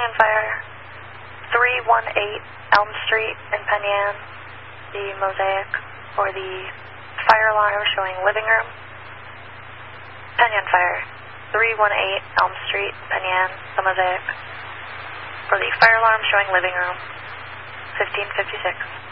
Penyan Fire, 318 Elm Street in Penyan, the mosaic for the fire alarm showing living room. Penyan Fire, 318 Elm Street, Penyan, the mosaic for the fire alarm showing living room, 1556.